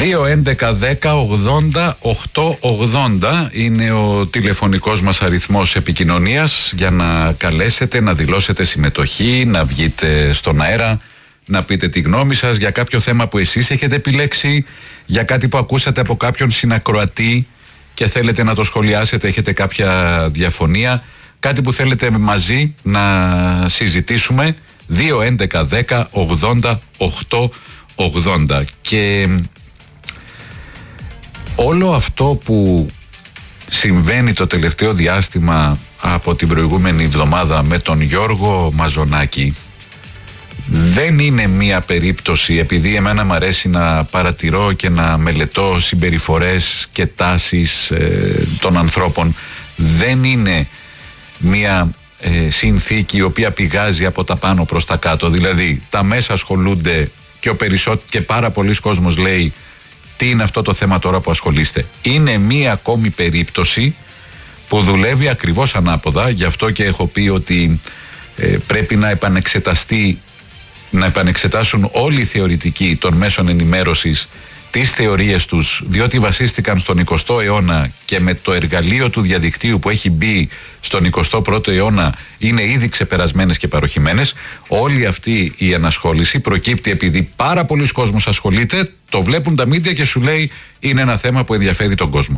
2-11-10-80-8-80 είναι ο τηλεφωνικός μας αριθμός επικοινωνίας για να καλέσετε, να δηλώσετε συμμετοχή, να βγείτε στον αέρα, να πείτε τη γνώμη σας για κάποιο θέμα που εσείς έχετε επιλέξει, για κάτι που ακούσατε από κάποιον συνακροατή και θέλετε να το σχολιάσετε, έχετε κάποια διαφωνία, κάτι που θέλετε μαζί να συζητήσουμε. 2-11-10-80-8-80. Και όλο αυτό που συμβαίνει το τελευταίο διάστημα από την προηγούμενη εβδομάδα με τον Γιώργο Μαζονάκη δεν είναι μία περίπτωση, επειδή εμένα μου αρέσει να παρατηρώ και να μελετώ συμπεριφορές και τάσεις των ανθρώπων, δεν είναι μία συνθήκη η οποία πηγάζει από τα πάνω προς τα κάτω. Δηλαδή τα μέσα ασχολούνται και πάρα πολλοί κόσμος λέει τι είναι αυτό το θέμα τώρα που ασχολείστε. Είναι μία ακόμη περίπτωση που δουλεύει ακριβώς ανάποδα. Γι' αυτό και έχω πει ότι πρέπει να επανεξετάσουν όλοι οι θεωρητικοί των μέσων ενημέρωσης τις θεωρίες τους, διότι βασίστηκαν στον 20ο αιώνα και με το εργαλείο του διαδικτύου που έχει μπει στον 21ο αιώνα είναι ήδη ξεπερασμένες και παροχημένες. Όλη αυτή η ενασχόληση προκύπτει επειδή πάρα πολλοί κόσμος ασχολείται, το βλέπουν τα μίντια και σου λέει είναι ένα θέμα που ενδιαφέρει τον κόσμο.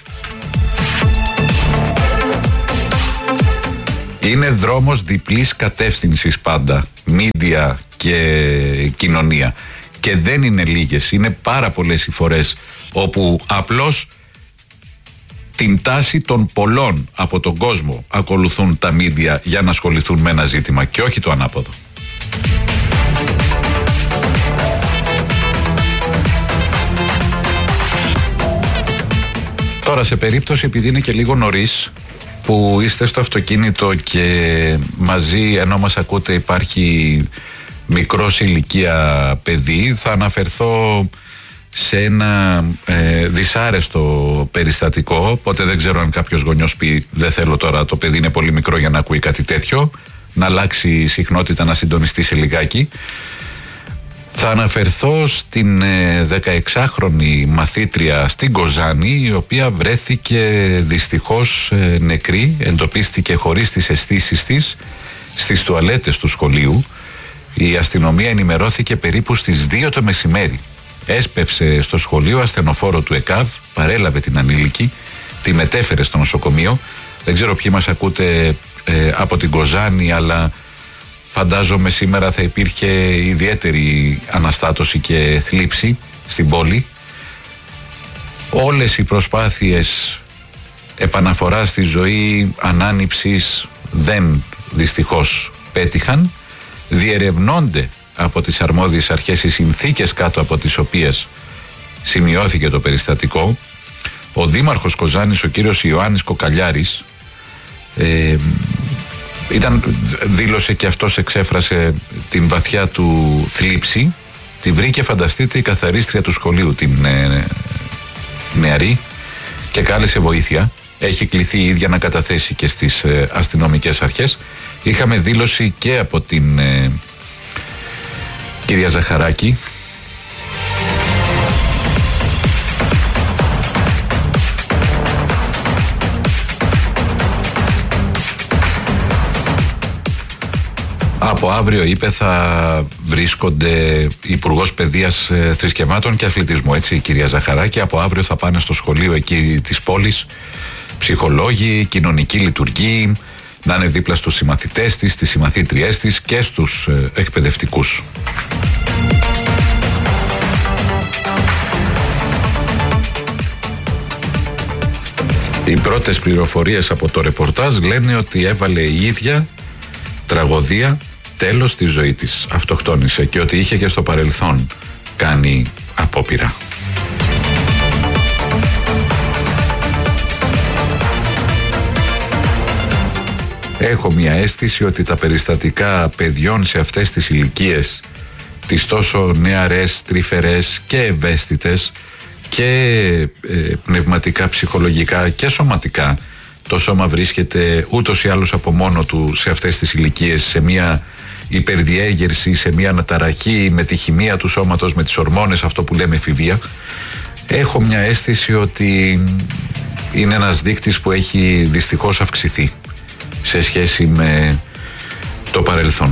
Είναι δρόμος διπλής κατεύθυνσης πάντα, μίντια και κοινωνία. Και δεν είναι λίγες, είναι πάρα πολλές οι φορές όπου απλώς την τάση των πολλών από τον κόσμο ακολουθούν τα μίντια για να ασχοληθούν με ένα ζήτημα και όχι το ανάποδο. Τώρα σε περίπτωση, επειδή είναι και λίγο νωρίς, που είστε στο αυτοκίνητο και μαζί ενώ μας ακούτε υπάρχει μικρός ηλικία παιδί, θα αναφερθώ σε ένα δυσάρεστο περιστατικό, οπότε δεν ξέρω αν κάποιος γονιός πει δεν θέλω τώρα, το παιδί είναι πολύ μικρό για να ακούει κάτι τέτοιο, να αλλάξει συχνότητα, να συντονιστεί σε λιγάκι. Θα αναφερθώ στην 16χρονη μαθήτρια στην Κοζάνη, η οποία βρέθηκε δυστυχώς νεκρή, εντοπίστηκε χωρίς τις αισθήσεις της στις τουαλέτες του σχολείου. Η αστυνομία ενημερώθηκε περίπου στις 2 το μεσημέρι. Έσπευσε στο σχολείο ασθενοφόρο του ΕΚΑΒ, παρέλαβε την ανήλικη, τη μετέφερε στο νοσοκομείο. Δεν ξέρω ποιοι μας ακούτε από την Κοζάνη, αλλά φαντάζομαι σήμερα θα υπήρχε ιδιαίτερη αναστάτωση και θλίψη στην πόλη. Όλες οι προσπάθειες επαναφοράς στη ζωή, ανάνυψης δεν δυστυχώς πέτυχαν. Διερευνώνται από τις αρμόδιες αρχές οι συνθήκες κάτω από τις οποίες σημειώθηκε το περιστατικό. Ο δήμαρχος Κοζάνης, ο κύριος Ιωάννης Κοκαλιάρης, δήλωσε και αυτός, εξέφρασε την βαθιά του θλίψη. Τη βρήκε, φανταστείτε, η καθαρίστρια του σχολείου την νεαρή και κάλεσε βοήθεια. Έχει κληθεί η ίδια να καταθέσει και στις αστυνομικές αρχές. Είχαμε δήλωση και από την κυρία Ζαχαράκη. Από αύριο, είπε, θα βρίσκονται Υπουργός Παιδείας, Θρησκευμάτων και Αθλητισμού, έτσι, η κυρία Ζαχαράκη. Από αύριο θα πάνε στο σχολείο εκεί της πόλης ψυχολόγοι, κοινωνικοί λειτουργοί, να είναι δίπλα στους συμμαθητές της, στις συμμαθήτριές της και στους εκπαιδευτικούς. Οι πρώτες πληροφορίες από το ρεπορτάζ λένε ότι έβαλε η ίδια τραγωδία τέλος στη ζωή της, αυτοκτόνησε, και ότι είχε και στο παρελθόν κάνει απόπειρα. Έχω μια αίσθηση ότι τα περιστατικά παιδιών σε αυτές τις ηλικίες, τις τόσο νεαρές, τρυφερές και ευαίσθητες και πνευματικά, ψυχολογικά και σωματικά, το σώμα βρίσκεται ούτως ή άλλως από μόνο του σε αυτές τις ηλικίες σε μια υπερδιέγερση, σε μια αναταραχή με τη χημεία του σώματος, με τις ορμόνες, αυτό που λέμε εφηβεία. Έχω μια αίσθηση ότι είναι ένας δείκτης που έχει δυστυχώς αυξηθεί σε σχέση με το παρελθόν.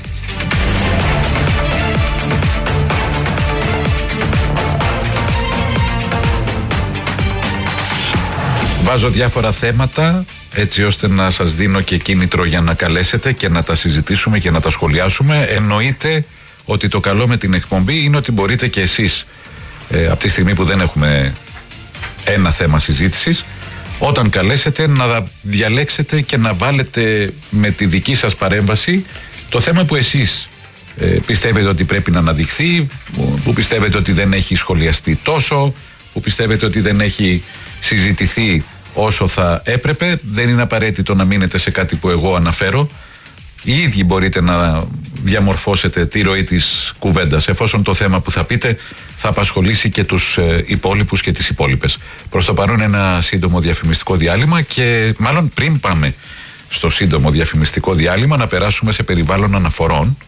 Βάζω διάφορα θέματα έτσι ώστε να σας δίνω και κίνητρο για να καλέσετε και να τα συζητήσουμε και να τα σχολιάσουμε. Εννοείται ότι το καλό με την εκπομπή είναι ότι μπορείτε και εσείς, από τη στιγμή που δεν έχουμε ένα θέμα συζήτησης, όταν καλέσετε να διαλέξετε και να βάλετε με τη δική σας παρέμβαση το θέμα που εσείς πιστεύετε ότι πρέπει να αναδειχθεί, που πιστεύετε ότι δεν έχει σχολιαστεί τόσο, που πιστεύετε ότι δεν έχει συζητηθεί όσο θα έπρεπε. Δεν είναι απαραίτητο να μείνετε σε κάτι που εγώ αναφέρω. Οι ίδιοι μπορείτε να διαμορφώσετε τη ροή της κουβέντας, εφόσον το θέμα που θα πείτε θα απασχολήσει και τους υπόλοιπους και τις υπόλοιπες. Προς το παρόν ένα σύντομο διαφημιστικό διάλειμμα και μάλλον πριν πάμε στο σύντομο διαφημιστικό διάλειμμα να περάσουμε σε περιβάλλον αναφορών.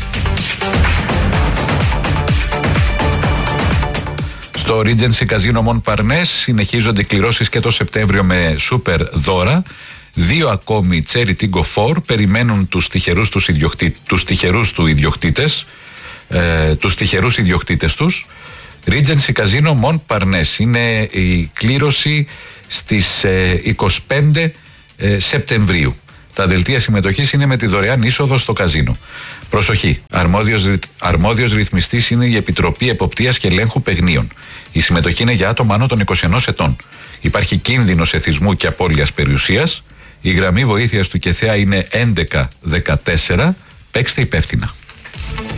Στο Regency Casino Montparnasse συνεχίζονται οι κληρώσεις και το Σεπτέμβριο με σούπερ δώρα. 2 ακόμη Cherry Tiggo 4 περιμένουν τους τυχερούς ιδιοκτήτες τους. Regency Casino Montparnasse είναι η κλήρωση στις 25 Σεπτεμβρίου. Τα δελτία συμμετοχής είναι με τη δωρεάν είσοδο στο καζίνο. Προσοχή, αρμόδιος ρυθμιστής είναι η Επιτροπή Εποπτείας και Ελέγχου Παιγνίων. Η συμμετοχή είναι για άτομα άνω των 21 ετών. Υπάρχει κίνδυνος εθισμού και απώλειας περιουσίας. Η γραμμή βοήθειας του ΚΕΘΕΑ είναι 1114. Παίξτε υπεύθυνα.